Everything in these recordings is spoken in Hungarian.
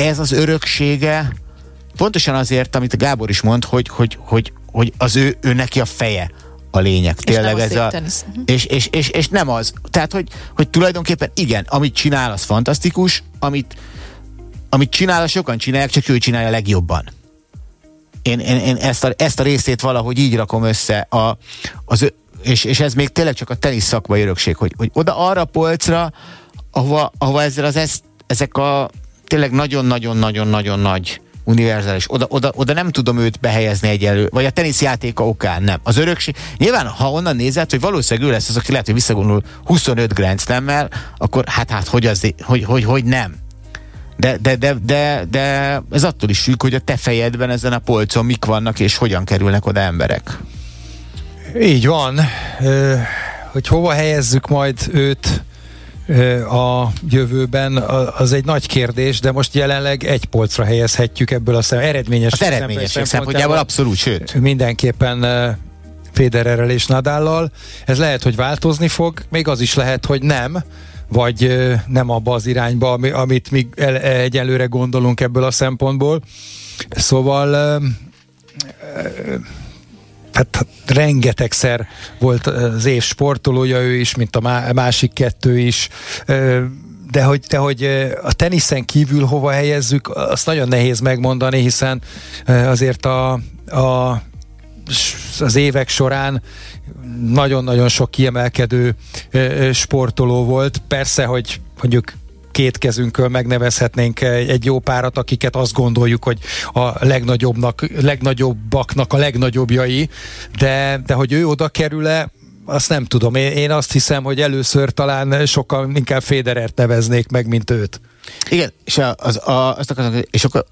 ez az öröksége pontosan azért, amit a Gábor is mond, hogy az ő neki a feje a lényeg. És tényleg nem ez és nem az. Tehát, hogy tulajdonképpen igen, amit csinál, az fantasztikus, amit csinál, sokan csinálják, csak ő csinálja legjobban. Én ezt a részét valahogy így rakom össze, és ez még tényleg csak a tenisz szakmai örökség, hogy oda arra a polcra, ahova ezek a tényleg nagyon-nagyon-nagyon-nagyon nagy univerzális, oda nem tudom őt behelyezni egyelő, vagy a teniszjátéka okán nem. Az örökség, nyilván, ha onnan nézed, hogy valószínűleg ő lesz az, aki lehet, hogy visszagondol 25 Grand Slammel, akkor hogy nem. De ez attól is függ, hogy a te fejedben ezen a polcon mik vannak, és hogyan kerülnek oda emberek. Így van. Hogy hova helyezzük majd őt a jövőben, az egy nagy kérdés, de most jelenleg egy polcra helyezhetjük ebből az eredményesség szempontjából abszolút, sőt. Mindenképpen Federerrel és Nadállal. Ez lehet, hogy változni fog, még az is lehet, hogy nem, vagy nem abba az irányba, amit mi egyelőre gondolunk ebből a szempontból. Szóval hát rengetegszer volt az év sportolója ő is, mint a másik kettő is, de hogy a teniszen kívül hova helyezzük, azt nagyon nehéz megmondani, hiszen azért az évek során nagyon-nagyon sok kiemelkedő sportoló volt. Persze, hogy mondjuk két kezünkkel megnevezhetnénk egy jó párat, akiket azt gondoljuk, hogy a legnagyobbaknak a legnagyobbjai, de hogy ő oda kerül-e, azt nem tudom. Én azt hiszem, hogy először talán sokkal inkább Federert neveznék meg, mint őt. Igen, és azt akarom, és akkor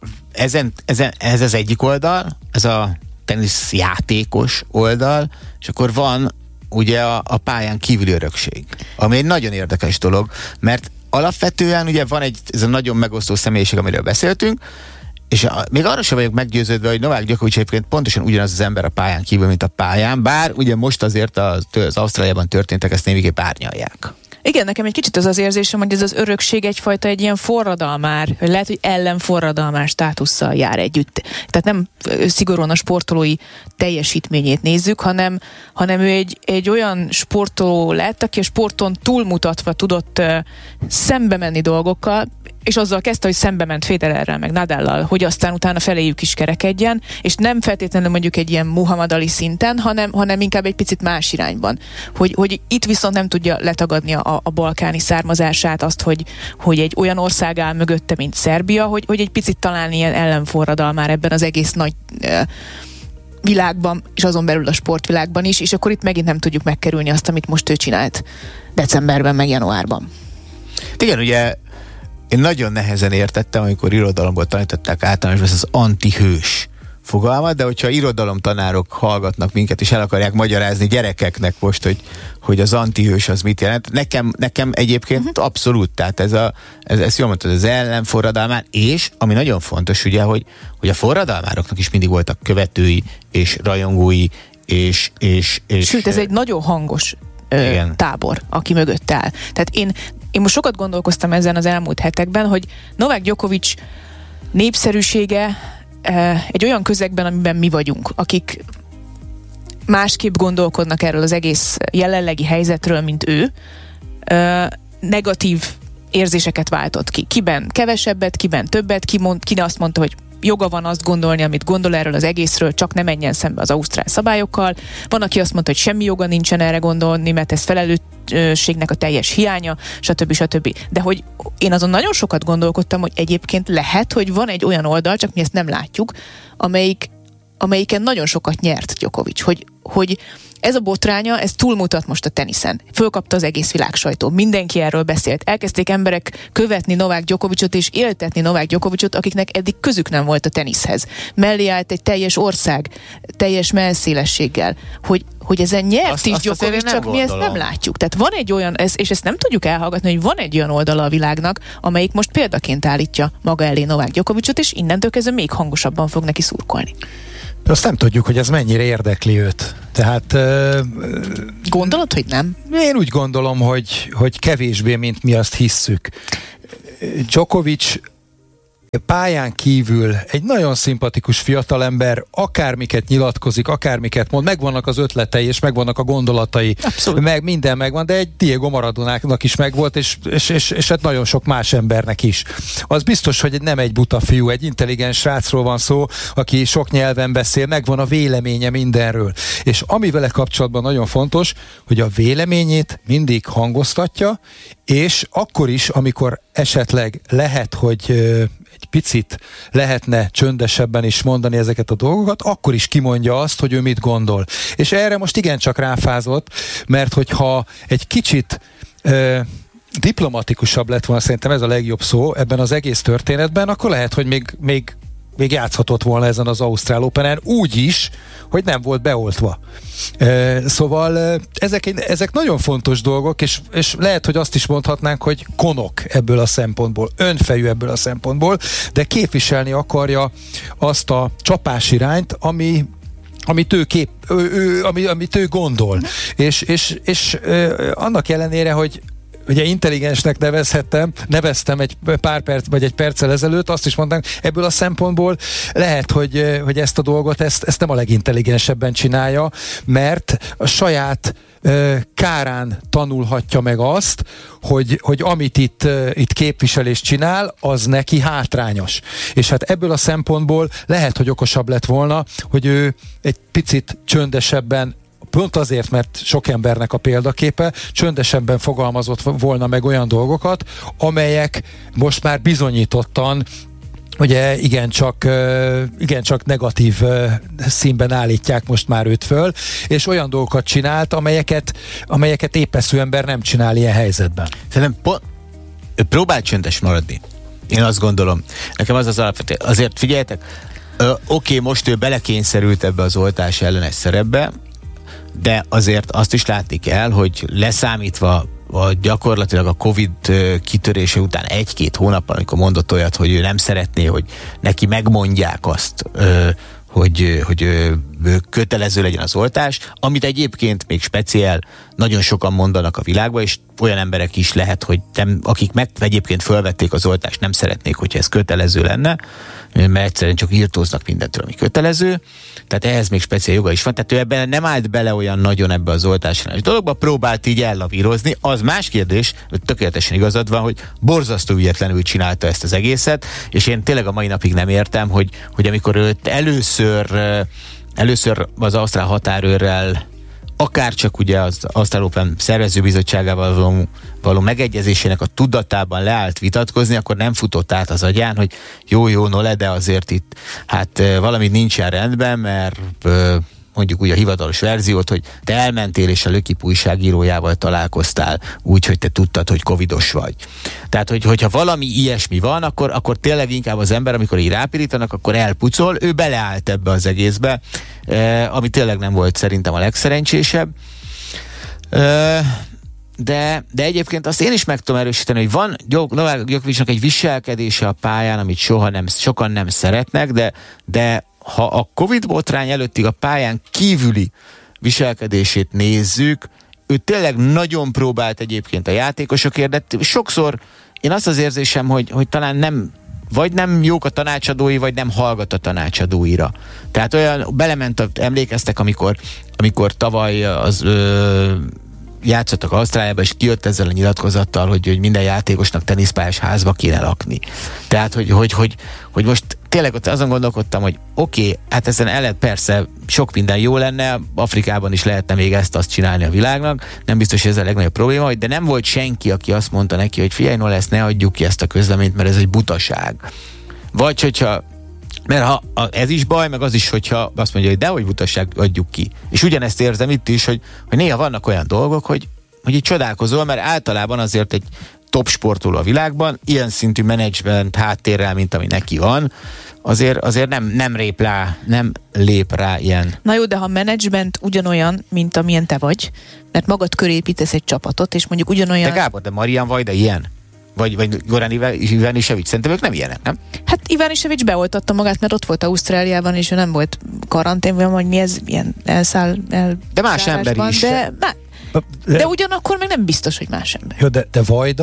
ez az egyik oldal, ez a teniszjátékos oldal, és akkor van ugye a pályán kívüli örökség, ami egy nagyon érdekes dolog, mert alapvetően ugye van ez a nagyon megosztó személyiség, amiről beszéltünk, és még arra sem vagyok meggyőződve, hogy Novák Djokovic egyébként pontosan ugyanaz az ember a pályán kívül, mint a pályán, bár ugye most azért az Ausztráliában történtek, ezt némiképp árnyalják. Igen, nekem egy kicsit az érzésem, hogy ez az örökség egyfajta egy ilyen forradalmár, hogy lehet, hogy ellenforradalmár státusszal jár együtt. Tehát nem szigorúan a sportolói teljesítményét nézzük, hanem ő egy olyan sportoló lett, aki a sporton túlmutatva tudott szembe menni dolgokkal, és azzal kezdte, hogy szembe ment Federerrel, meg Nadállal, hogy aztán utána feléjük is kerekedjen, és nem feltétlenül mondjuk egy ilyen Muhammad Ali szinten, hanem inkább egy picit más irányban. Hogy itt viszont nem tudja letagadni a balkáni származását, azt, hogy egy olyan ország áll mögötte, mint Szerbia, hogy egy picit talán ilyen ellenforradal már ebben az egész nagy világban, és azon belül a sportvilágban is, és akkor itt megint nem tudjuk megkerülni azt, amit most ő csinált decemberben, meg januárban. Igen, ugye én nagyon nehezen értettem, amikor irodalomból tanították általánosban az antihős fogalmat, de hogyha irodalomtanárok hallgatnak minket, és el akarják magyarázni gyerekeknek most, hogy az antihős az mit jelent, nekem egyébként abszolút, tehát ez jól mondtad, az ellenforradalmár, és ami nagyon fontos ugye, hogy a forradalmároknak is mindig voltak követői, és rajongói, és sőt, ez egy nagyon hangos tábor, aki mögött áll. Tehát én most sokat gondolkoztam ezen az elmúlt hetekben, hogy Novák Djokovic népszerűsége egy olyan közegben, amiben mi vagyunk, akik másképp gondolkodnak erről az egész jelenlegi helyzetről, mint ő, negatív érzéseket váltott ki. Kiben kevesebbet, kiben többet, ki azt mondta, hogy joga van azt gondolni, amit gondol erről az egészről, csak ne menjen szembe az ausztrál szabályokkal. Van, aki azt mondta, hogy semmi joga nincsen erre gondolni, mert ez felelősségnek a teljes hiánya, stb. De hogy én azon nagyon sokat gondolkodtam, hogy egyébként lehet, hogy van egy olyan oldal, csak mi ezt nem látjuk, amelyiken nagyon sokat nyert Djokovic, hogy ez a botránya, ez túlmutat most a teniszen. Fölkapta az egész világsajtó. Mindenki erről beszélt. Elkezdték emberek követni Novák Djokovicot és éltetni Novák Djokovicot, akiknek eddig közük nem volt a teniszhez. Mellé állt egy teljes ország, teljes mellszélességgel, hogy ezen nyert is Djokovic, csak mi ezt nem látjuk. Tehát van egy olyan, és ezt nem tudjuk elhallgatni, hogy van egy olyan oldala a világnak, amelyik most példaként állítja maga elé Novák Djokovicot, és innentől kezdve még hangosabban fog neki szurkolni. Azt nem tudjuk, hogy ez mennyire érdekli őt. Tehát... Gondolod, hogy nem? Én úgy gondolom, hogy kevésbé, mint mi azt hisszük. Djokovic pályán kívül egy nagyon szimpatikus fiatalember, akármiket nyilatkozik, akármiket mond, megvannak az ötletei, és megvannak a gondolatai, meg minden megvan, de egy Diego Maradonának is megvolt, és hát nagyon sok más embernek is. Az biztos, hogy nem egy buta fiú, egy intelligens srácról van szó, aki sok nyelven beszél, megvan a véleménye mindenről. És ami vele kapcsolatban nagyon fontos, hogy a véleményét mindig hangoztatja, és akkor is, amikor esetleg lehet, hogy egy picit lehetne csöndesebben is mondani ezeket a dolgokat, akkor is kimondja azt, hogy ő mit gondol. És erre most igencsak ráfázott, mert hogyha egy kicsit diplomatikusabb lett volna, szerintem ez a legjobb szó ebben az egész történetben, akkor lehet, hogy még játszhatott volna ezen az Ausztrál Openen úgy is, hogy nem volt beoltva. Szóval ezek nagyon fontos dolgok, és lehet, hogy azt is mondhatnánk, hogy konok ebből a szempontból, önfejű ebből a szempontból, de képviselni akarja azt a csapásirányt, amit ő gondol. És annak ellenére, hogy ugye intelligensnek neveztem egy pár perc, vagy egy perccel ezelőtt, azt is mondtam, ebből a szempontból lehet, hogy ezt a dolgot, ezt nem a legintelligensebben csinálja, mert a saját kárán tanulhatja meg azt, hogy amit itt képvisel és csinál, az neki hátrányos. És hát ebből a szempontból lehet, hogy okosabb lett volna, hogy ő egy picit csöndesebben, pont azért, mert sok embernek a példaképe, csöndesebben fogalmazott volna meg olyan dolgokat, amelyek most már bizonyítottan ugye igencsak negatív színben állítják most már őt föl, és olyan dolgokat csinált, amelyeket épeszű ember nem csinál ilyen helyzetben. Szerintem próbál csöndes maradni. Én azt gondolom. Nekem az alapvető. Azért figyeljetek, oké, most ő belekényszerült ebbe az oltás ellenes szerepbe, de azért azt is látni kell, hogy leszámítva gyakorlatilag a Covid kitörése után 1-2 hónappal, amikor mondott olyat, hogy ő nem szeretné, hogy neki megmondják azt, hogy kötelező legyen az oltás, amit egyébként még speciál nagyon sokan mondanak a világban, és olyan emberek is lehet, hogy akik egyébként fölvették az oltást, nem szeretnék, hogyha ez kötelező lenne, mert egyszerűen csak írtóznak mindentől, ami kötelező. Tehát ehhez még speciál joga is van. Tehát ő ebben nem állt bele olyan nagyon ebbe az oltásolás dologba, próbált így ellavírozni. Az más kérdés, hogy tökéletesen igazad van, hogy borzasztó ügyetlenül csinálta ezt az egészet, és én tényleg a mai napig nem értem, hogy amikor őt először az ausztrál határőrrel, akár csak ugye az Ausztrál Open szervezőbizottságával való megegyezésének a tudatában leállt vitatkozni, akkor nem futott át az agyán, hogy jó, Nole, de azért itt valami nincsen rendben, mert mondjuk úgy a hivatalos verziót, hogy te elmentél és a Lökip újságírójával találkoztál úgy, hogy te tudtad, hogy covidos vagy. Tehát, hogyha valami ilyesmi van, akkor tényleg inkább az ember, amikor így rápirítanak, akkor elpucol, ő beleállt ebbe az egészbe, ami tényleg nem volt szerintem a legszerencsésebb. De egyébként azt én is meg tudom erősíteni, hogy van Novák Djokovicnak egy viselkedése a pályán, amit sokan nem szeretnek, de ha a Covid botrány előttig a pályán kívüli viselkedését nézzük, ő tényleg nagyon próbált egyébként a játékosokért, de sokszor én azt az érzésem, hogy talán nem jók a tanácsadói, vagy nem hallgat a tanácsadóira. Tehát olyan belement, emlékeztek, amikor tavaly játszottak Ausztráliába, és kijött ezzel a nyilatkozattal, hogy minden játékosnak teniszpályás házba kéne lakni. Tehát, hogy most tényleg ott azon gondolkodtam, hogy oké, hát ezen persze sok minden jó lenne, Afrikában is lehetne még azt csinálni a világnak, nem biztos, hogy ez a legnagyobb probléma, de nem volt senki, aki azt mondta neki, hogy figyelj, Nola, ezt ne adjuk ki ezt a közleményt, mert ez egy butaság. Vagy hogyha mert ez is baj, meg az is, hogyha azt mondja, hogy dehogy butaság, adjuk ki. És ugyanezt érzem itt is, hogy néha vannak olyan dolgok, hogy így csodálkozol, mert általában azért egy top sportoló a világban, ilyen szintű menedzsment háttérrel, mint ami neki van, azért nem lép rá ilyen. Na jó, de ha menedzsment ugyanolyan, mint amilyen te vagy, mert magad köré építesz egy csapatot, és mondjuk ugyanolyan... De Gábor, de Marian Vajda ilyen? Vagy Goran Ivanisevic, szerintem ők nem ilyenek, nem? Hát Ivanisevic beoltatta magát, mert ott volt Ausztráliában, és ő nem volt karanténban, vagy mi ez, ilyen de más ember is. De ugyanakkor meg nem biztos, hogy más ember. Jó, de Vajda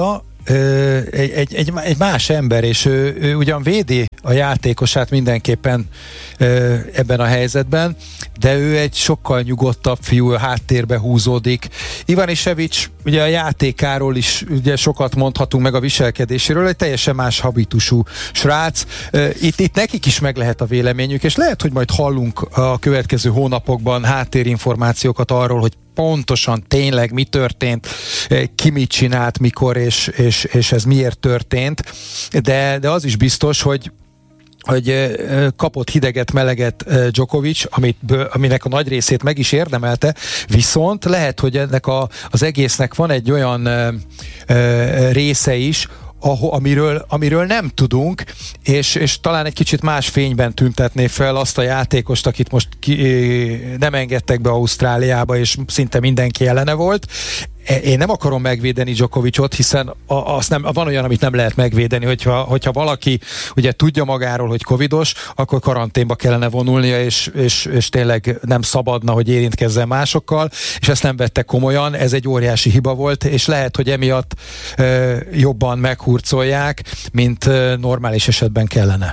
egy más ember, és ő ugyan védi a játékosát mindenképpen ebben a helyzetben, de ő egy sokkal nyugodtabb fiú, háttérbe húzódik. Ivanisevics, ugye a játékáról is ugye sokat mondhatunk, meg a viselkedéséről, egy teljesen más habitusú srác. Itt nekik is meg lehet a véleményük, és lehet, hogy majd hallunk a következő hónapokban háttérinformációkat arról, hogy pontosan tényleg mi történt, ki mit csinált, mikor, és ez miért történt, de az is biztos, hogy kapott hideget, meleget Djokovic, aminek a nagy részét meg is érdemelte, viszont lehet, hogy ennek az egésznek van egy olyan része is, amiről nem tudunk, és talán egy kicsit más fényben tüntetné fel azt a játékost, akit most nem engedtek be Ausztráliába, és szinte mindenki ellene volt. Én nem akarom megvédeni Djokovicot, hiszen van olyan, amit nem lehet megvédeni, hogyha valaki ugye tudja magáról, hogy covidos, akkor karanténba kellene vonulnia, és tényleg nem szabadna, hogy érintkezzen másokkal, és ezt nem vettek komolyan, ez egy óriási hiba volt, és lehet, hogy emiatt jobban meghurcolják, mint normális esetben kellene.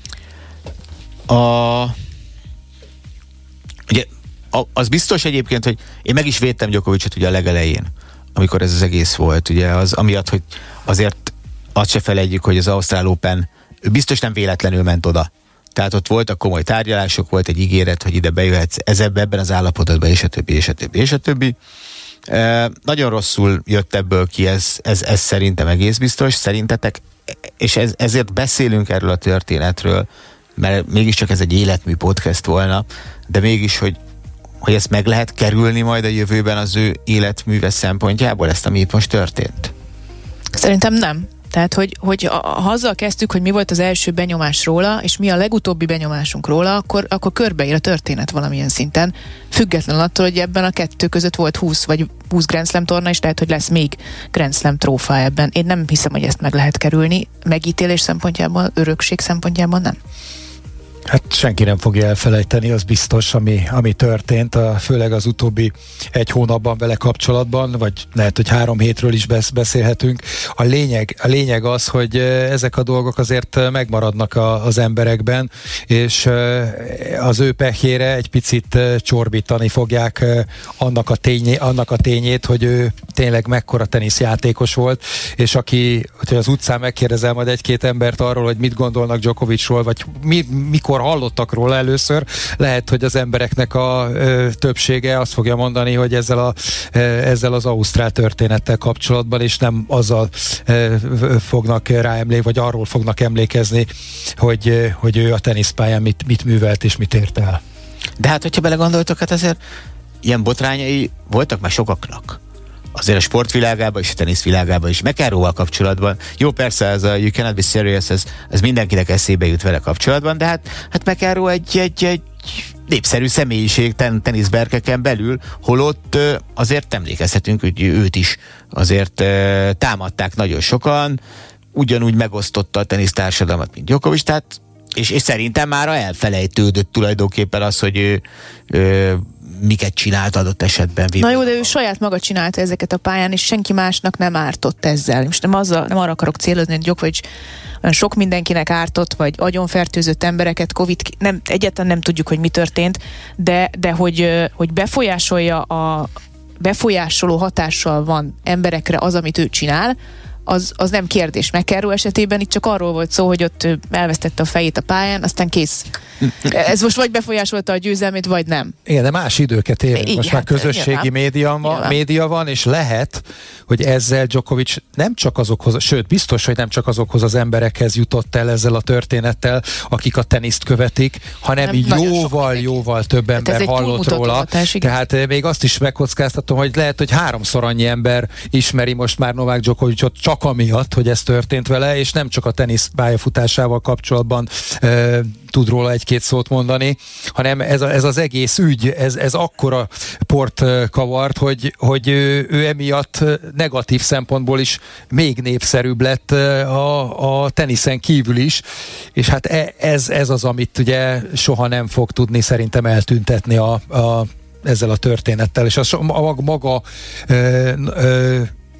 Ugye, az biztos egyébként, hogy én meg is védtem Djokovicot ugye a legelején, amikor ez az egész volt, ugye az amiatt, hogy azért azt se felejtjük, hogy az Ausztrál Open, ő biztos nem véletlenül ment oda. Tehát ott voltak komoly tárgyalások, volt egy ígéret, hogy ide bejöhetsz ebben az állapotodban, és a többi, és a többi, és a többi. Nagyon rosszul jött ebből ki, ez szerintem egész biztos, szerintetek, és ezért beszélünk erről a történetről, mert mégiscsak ez egy életmű podcast volna, de mégis, hogy ezt meg lehet kerülni majd a jövőben az ő életműve szempontjából, ezt, ami itt most történt? Szerintem nem. Tehát, hogy ha azzal kezdtük, hogy mi volt az első benyomás róla, és mi a legutóbbi benyomásunk róla, akkor körbeír a történet valamilyen szinten, függetlenül attól, hogy ebben a kettő között volt 20 vagy 20 Grand Slam torna, és lehet, hogy lesz még Grand Slam trófa ebben. Én nem hiszem, hogy ezt meg lehet kerülni, megítélés szempontjából, örökség szempontjából nem. Hát senki nem fogja elfelejteni, az biztos, ami történt, főleg az utóbbi egy hónapban vele kapcsolatban, vagy lehet, hogy 3 hétről is beszélhetünk. A lényeg az, hogy ezek a dolgok azért megmaradnak az emberekben, és az ő pehjére egy picit csorbítani fogják annak a tényét, hogy ő tényleg mekkora teniszjátékos volt, és hogyha az utcán megkérdezel majd 1-2 embert arról, hogy mit gondolnak Djokovicról, vagy mikor hallottak róla először, lehet, hogy az embereknek a többsége azt fogja mondani, hogy ezzel az ausztrál történettel kapcsolatban, és nem azzal fognak ráemlékezni, vagy arról fognak emlékezni, hogy ő a teniszpályán mit művelt és mit ért el. De hát, hogyha belegondoltok, hát azért ilyen botrányai voltak már sokaknak. Azért a sportvilágában és a teniszvilágában is, McEnroe-val kapcsolatban. Jó, persze, ez a You Cannot Be Serious, ez mindenkinek eszébe jut vele kapcsolatban, de hát McEnroe egy népszerű személyiség teniszberkeken belül, holott azért emlékezhetünk, hogy őt is azért támadták nagyon sokan, ugyanúgy megosztotta a tenisztársadalmat, mint Djokovic, tehát és szerintem már elfelejtődött tulajdonképpen az, hogy ő miket csinált adott esetben. Na jó, de ő saját maga csinálta ezeket a pályán, és senki másnak nem ártott ezzel. Most nem arra akarok célozni, hogy Djokovic sok mindenkinek ártott, vagy agyonfertőzött embereket, egyáltalán nem tudjuk, hogy mi történt, de hogy befolyásoló hatással van emberekre az, amit ő csinál, az nem kérdés. McEnroe esetében itt csak arról volt szó, hogy ott elvesztette a fejét a pályán, aztán kész. Ez most vagy befolyásolta a győzelmét, vagy nem. Igen, de más időket élünk. Most már közösségi média van, és lehet, hogy ezzel Djokovic nem csak azokhoz, sőt, biztos, hogy nem csak azokhoz az emberekhez jutott el ezzel a történettel, akik a teniszt követik, hanem jóval több ember hallott róla. Hatás, tehát még azt is megkockáztatom, hogy lehet, hogy 3-szor annyi ember ismeri most már Novák Djokovicot csak amiatt, hogy ez történt vele, és nem csak a tenisz pályafutásával kapcsolatban tud róla 1-2 szót mondani, hanem ez az egész ügy, ez akkora port kavart, hogy ő emiatt negatív szempontból is még népszerűbb lett a teniszen kívül is, és hát ez az, amit ugye soha nem fog tudni szerintem eltüntetni ezzel a történettel, és a maga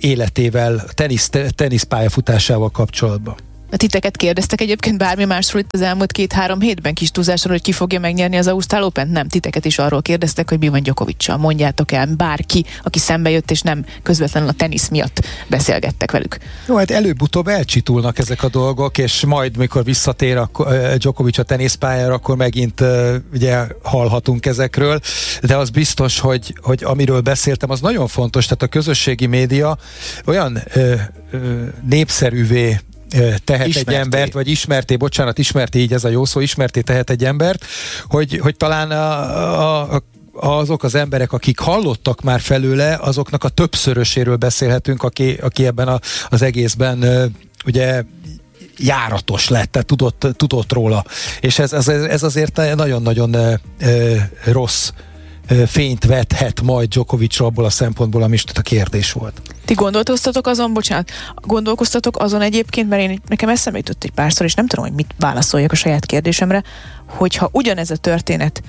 életével, teniszpályafutásával kapcsolatban. A titeket kérdeztek egyébként bármi másról itt az elmúlt 2-3 hétben kis túlzásról, hogy ki fogja megnyerni az Ausztrál Open? Nem, titeket is arról kérdeztek, hogy mi van Djokovic-sal. Mondjátok el, bárki, aki szembe jött, és nem közvetlenül a tenisz miatt beszélgettek velük. Jó, hát előbb-utóbb elcsitulnak ezek a dolgok, és majd, mikor visszatér Djokovic a teniszpályára, akkor megint ugye hallhatunk ezekről, de az biztos, hogy amiről beszéltem, az nagyon fontos, tehát a közösségi média olyan népszerűvé tehet egy embert, vagy ismerté, így ez a jó szó, ismerté tehet egy embert, hogy talán azok az emberek, akik hallottak már felőle, azoknak a többszöröséről beszélhetünk, aki ebben az egészben ugye járatos lett, tehát tudott róla. És ez azért nagyon-nagyon rossz fényt vethet majd Djokovicra abból a szempontból, ami is a kérdés volt. Ti gondolkoztatok azon egyébként, mert nekem eszembe jutott egy párszor, és nem tudom, hogy mit válaszoljak a saját kérdésemre, hogyha ugyanez a történet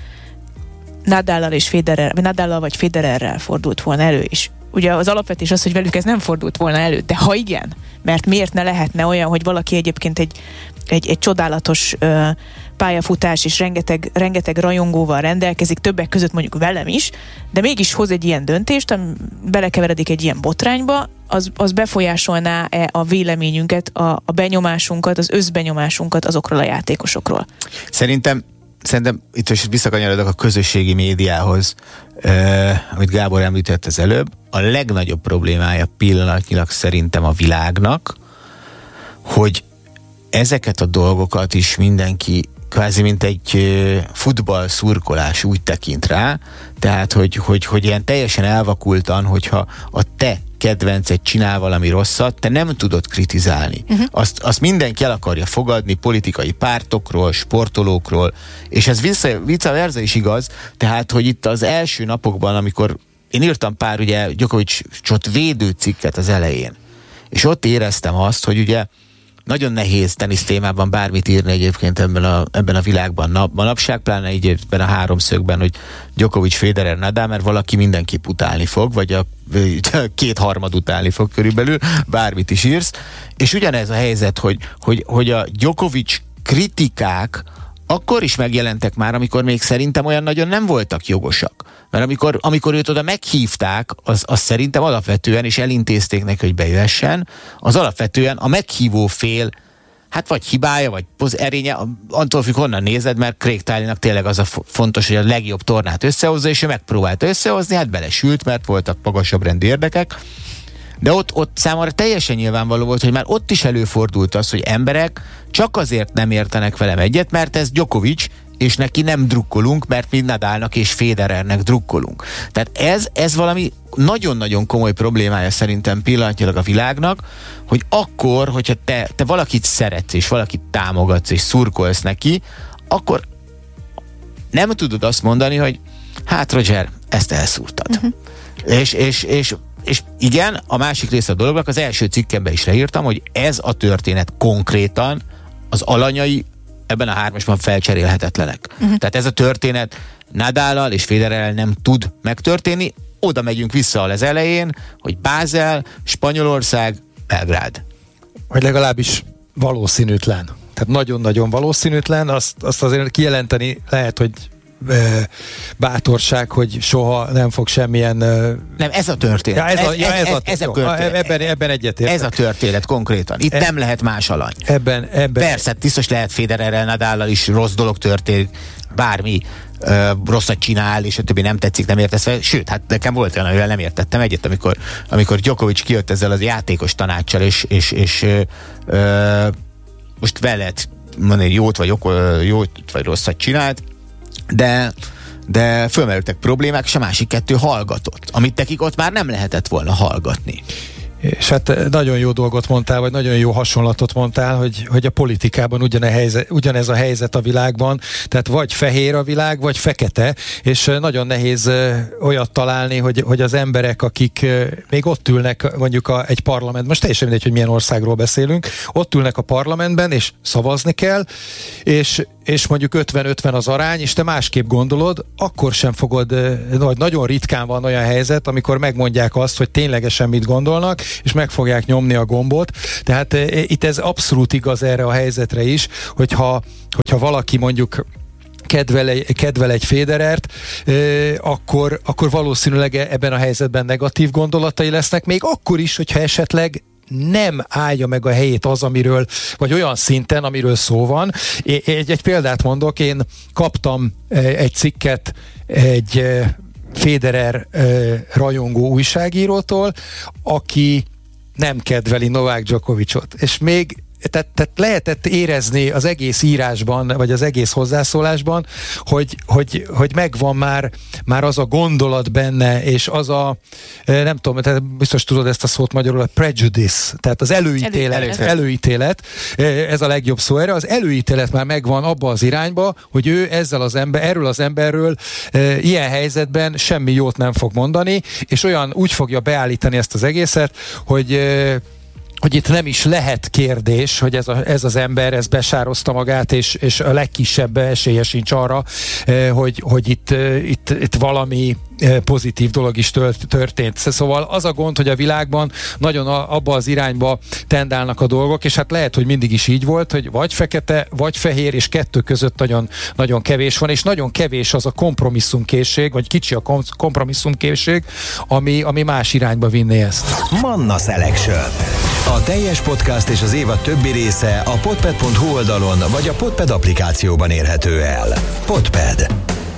Nadállal vagy Federerrel fordult volna elő is. Ugye az alapvetés az, hogy velük ez nem fordult volna elő, de ha igen, mert miért ne lehetne olyan, hogy valaki egyébként egy csodálatos pályafutás és rengeteg rajongóval rendelkezik, többek között mondjuk velem is, de mégis hoz egy ilyen döntést, belekeveredik egy ilyen botrányba, az befolyásolná-e a véleményünket, a benyomásunkat, az összbenyomásunkat azokról a játékosokról? Szerintem itt is visszakanyarodok a közösségi médiához, amit Gábor említett az előbb. A legnagyobb problémája pillanatnyilag szerintem a világnak, hogy ezeket a dolgokat is mindenki kvázi mint egy futball szurkolás úgy tekint rá, tehát hogy ilyen teljesen elvakultan, hogyha a te kedvenced csinál valami rosszat, te nem tudod kritizálni. Azt mindenki el akarja fogadni politikai pártokról, sportolókról, és ez vice versa is igaz, tehát, hogy itt az első napokban, amikor én írtam pár ugye Djokovicot védő cikket az elején, és ott éreztem azt, hogy ugye nagyon nehéz tenisz témában bármit írni egyébként ebben a világban manapság, pláne így ebben a háromszögben, hogy Djokovic, Federer, Nadal, mert valaki mindenképp utálni fog, vagy a kétharmad utálni fog körülbelül, bármit is írsz. És ugyanez a helyzet, hogy a Djokovic kritikák akkor is megjelentek már, amikor még szerintem olyan nagyon nem voltak jogosak. Mert amikor őt oda meghívták, az szerintem alapvetően, és elintézték neki, hogy bejöhessen, az alapvetően a meghívó fél, hát vagy hibája, vagy erénye, attól függ, honnan nézed, mert Craig Tileynak tényleg az a fontos, hogy a legjobb tornát összehozza, és ő megpróbálta összehozni, hát belesült, mert voltak magasabb rendi érdekek. De ott számomra teljesen nyilvánvaló volt, hogy már ott is előfordult az, hogy emberek csak azért nem értenek velem egyet, mert ez Djokovic, és neki nem drukkolunk, mert mi Nadalnak és Federernek drukkolunk. Tehát ez valami nagyon-nagyon komoly problémája szerintem pillanatnyilag a világnak, hogy akkor, hogyha te valakit szeretsz, és valakit támogatsz, és szurkolsz neki, akkor nem tudod azt mondani, hogy hát Roger, ezt elszúrtad. És igen, a másik része a dolognak, az első cikkemben is leírtam, hogy ez a történet konkrétan az alanyai ebben a hármasban felcserélhetetlenek. Tehát ez a történet Nadállal és Federerrel nem tud megtörténni. Oda megyünk vissza az elején, hogy Bázel, Spanyolország, Belgrád. Vagy legalábbis valószínűtlen. Tehát nagyon-nagyon valószínűtlen. Azt azért kijelenteni lehet, hogy bátorság, hogy soha nem fog semmilyen... Nem, ez a történet. Ebben egyetértek. Ez a történet konkrétan. Itt nem lehet más alany. Ebben. Persze, biztos lehet Federerrel, Nadállal is rossz dolog történik, bármi rosszat csinál, és a többi nem tetszik, nem értesz fel. Sőt, hát nekem volt olyan, amivel nem értettem egyet, amikor Djokovic kijött ezzel az játékos tanácssal, és most vele lehet mondani, jót vagy rosszat csinált, de fölmerültek problémák, és a másik kettő hallgatott, amit nekik ott már nem lehetett volna hallgatni. És hát nagyon jó dolgot mondtál, vagy nagyon jó hasonlatot mondtál, hogy a politikában ugyanez a helyzet a világban, tehát vagy fehér a világ, vagy fekete, és nagyon nehéz olyat találni, hogy az emberek, akik még ott ülnek mondjuk egy parlament, most teljesen mindegy, hogy milyen országról beszélünk, ott ülnek a parlamentben, és szavazni kell, és és mondjuk 50-50 az arány, és te másképp gondolod, akkor sem fogod, vagy nagyon ritkán van olyan helyzet, amikor megmondják azt, hogy ténylegesen mit gondolnak, és meg fogják nyomni a gombot. Tehát itt ez abszolút igaz erre a helyzetre is, hogyha valaki mondjuk kedvel egy Federert, akkor valószínűleg ebben a helyzetben negatív gondolatai lesznek, még akkor is, hogyha esetleg nem állja meg a helyét az, vagy olyan szinten, amiről szó van. Egy példát mondok, én kaptam egy cikket egy Federer rajongó újságírótól, aki nem kedveli Novák Djokovicot, és még tehát lehetett érezni az egész írásban, vagy az egész hozzászólásban, hogy megvan már az a gondolat benne, és az a, nem tudom, tehát biztos tudod ezt a szót magyarul, a prejudice, tehát az előítélet, ez a legjobb szó erre, az előítélet már megvan abba az irányba, hogy ő erről az emberről ilyen helyzetben semmi jót nem fog mondani, és úgy fogja beállítani ezt az egészet, hogy itt nem is lehet kérdés, hogy ez az ember ez besározta magát, és a legkisebb esélye sincs arra, hogy itt valami pozitív dolog is történt. Szóval az a gond, hogy a világban nagyon abba az irányba tendálnak a dolgok, és hát lehet, hogy mindig is így volt, hogy vagy fekete, vagy fehér, és kettő között nagyon, nagyon kevés van, és nagyon kevés az a kompromisszumkészség, vagy kicsi a kompromisszumkészség, ami más irányba vinné ezt. Manna Selection. A teljes podcast és az évad többi része a podpad.hu oldalon vagy a Podpad applikációban érhető el. Podpad.